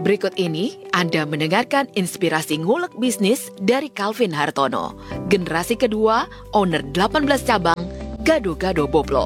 Berikut ini Anda mendengarkan inspirasi ngulek bisnis dari Calvin Hartono, generasi kedua, owner 18 cabang, Gado-Gado Boplo.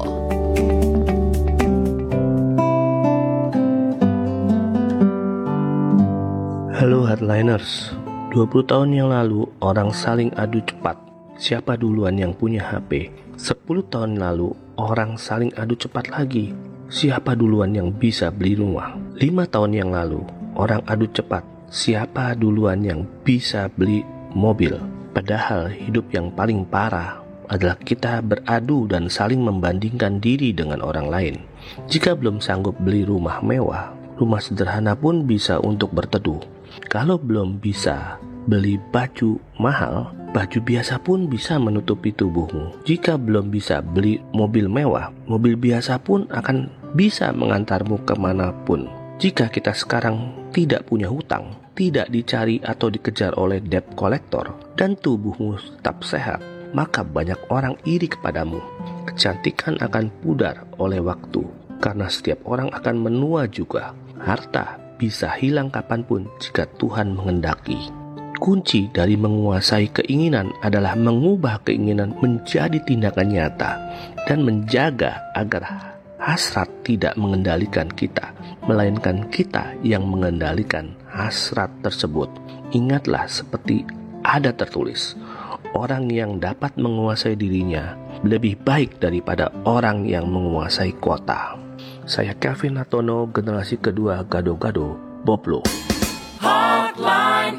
Halo Hardliners, 20 tahun yang lalu orang saling adu cepat. Siapa duluan yang punya HP? 10 tahun lalu orang saling adu cepat lagi. Siapa duluan yang bisa beli rumah? 5 tahun yang lalu orang adu cepat. Siapa duluan yang bisa beli mobil? Padahal hidup yang paling parah adalah kita beradu dan saling membandingkan diri dengan orang lain. Jika belum sanggup beli rumah mewah, rumah sederhana pun bisa untuk berteduh. Kalau belum bisa beli baju mahal, baju biasa pun bisa menutupi tubuhmu. Jika belum bisa beli mobil mewah, mobil biasa pun akan bisa mengantarmu kemanapun. Jika kita sekarang tidak punya hutang, tidak dicari atau dikejar oleh debt collector, dan tubuhmu tetap sehat, maka banyak orang iri kepadamu. Kecantikan akan pudar oleh waktu, karena setiap orang akan menua juga. Harta bisa hilang kapanpun jika Tuhan menghendaki. Kunci dari menguasai keinginan adalah mengubah keinginan menjadi tindakan nyata dan menjaga agar hasrat tidak mengendalikan kita, melainkan kita yang mengendalikan hasrat tersebut. Ingatlah seperti ada tertulis, orang yang dapat menguasai dirinya lebih baik daripada orang yang menguasai kota. Saya Calvin Hartono, generasi kedua Gado-Gado Boplo. Hardline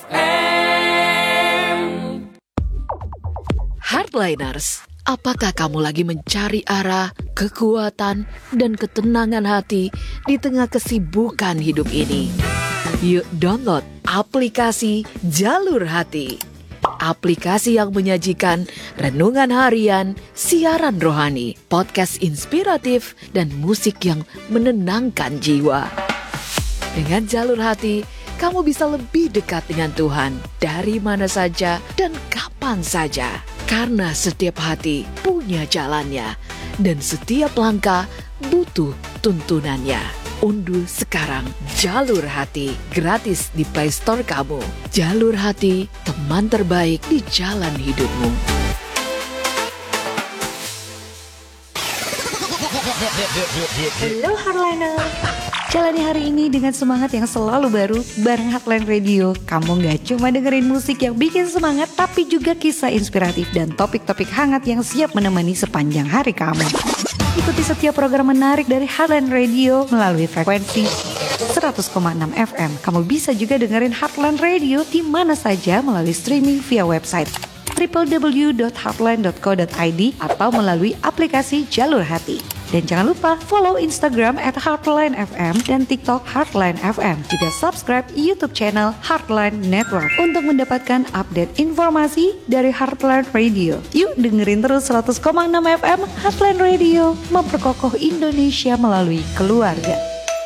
FM. Hardliners, apakah kamu lagi mencari arah, kekuatan, dan ketenangan hati di tengah kesibukan hidup ini? Yuk download aplikasi Jalur Hati. Aplikasi yang menyajikan renungan harian, siaran rohani, podcast inspiratif, dan musik yang menenangkan jiwa. Dengan Jalur Hati, kamu bisa lebih dekat dengan Tuhan dari mana saja dan kapan saja. Karena setiap hati punya jalannya dan setiap langkah butuh tuntunannya. Unduh sekarang Jalur Hati gratis di Play Store kamu. Jalur Hati, teman terbaik di jalan hidupmu. Halo Hardliner, jalani hari ini dengan semangat yang selalu baru bareng Hardline Radio. Kamu gak cuma dengerin musik yang bikin semangat, tapi juga kisah inspiratif dan topik-topik hangat yang siap menemani sepanjang hari kamu. Ikuti setiap program menarik dari Hardline Radio melalui frekuensi 100,6 FM. Kamu bisa juga dengerin Hardline Radio di mana saja melalui streaming via website www.hardline.co.id atau melalui aplikasi Jalur Hati. Dan jangan lupa follow Instagram @HardlineFM dan TikTok Hardline FM. Juga subscribe YouTube channel Hardline Network untuk mendapatkan update informasi dari Hardline Radio. Yuk dengerin terus 100,6 FM Hardline Radio, memperkokoh Indonesia melalui keluarga.